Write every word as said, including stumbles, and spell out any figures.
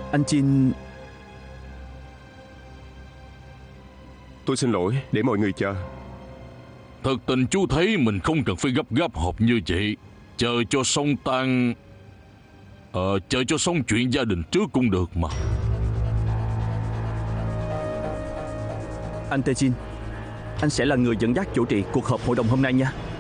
Anh Chin. Tôi xin lỗi để mọi người chờ. Thật tình chú thấy mình không cần phải gấp gáp họp như vậy. Chờ cho xong tan Ờ chờ cho xong chuyện gia đình trước cũng được mà. Anh Tae Jin, anh sẽ là người dẫn dắt chủ trì cuộc họp hội đồng hôm nay nha.